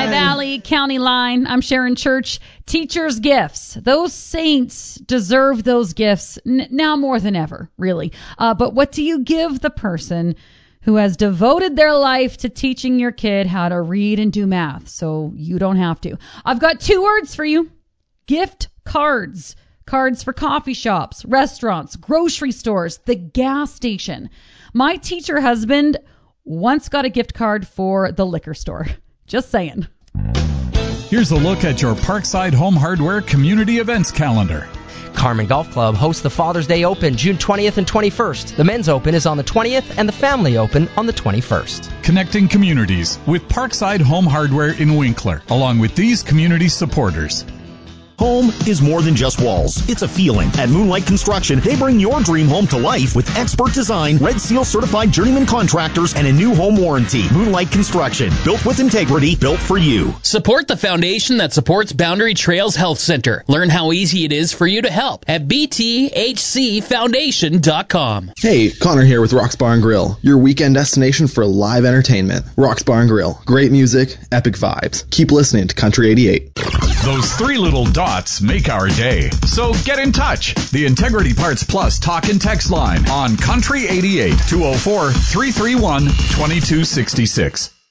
High Valley County Line. I'm Sharon Church. Teachers' gifts. Those saints deserve those gifts now more than ever, really. But what do you give the person who has devoted their life to teaching your kid how to read and do math so you don't have to? I've got 2 words for you. Gift cards. Cards for coffee shops, restaurants, grocery stores, the gas station. My teacher husband once got a gift card for the liquor store. Just saying. Here's a look at your Parkside Home Hardware community events calendar. Carmen Golf Club hosts the Father's Day Open June 20th and 21st. The Men's Open is on the 20th and the Family Open on the 21st. Connecting communities with Parkside Home Hardware in Winkler, along with these community supporters. Home is more than just walls. It's a feeling. At Moonlight Construction, they bring your dream home to life with expert design, Red Seal certified journeyman contractors, and a new home warranty. Moonlight Construction, built with integrity, built for you. Support the foundation that supports Boundary Trails Health Center. Learn how easy it is for you to help at bthcfoundation.com. Hey, Connor here with Rock's Bar and Grill, your weekend destination for live entertainment. Rock's Bar and Grill, great music, epic vibes. Keep listening to Country 88. Those 3 little dots make our day. So get in touch. The Integrity Parts Plus talk and text line on Country 88 204-331-2266.